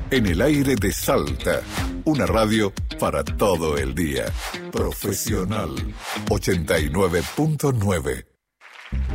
En el aire de Salta, una radio para todo el día. Profesional 89.9.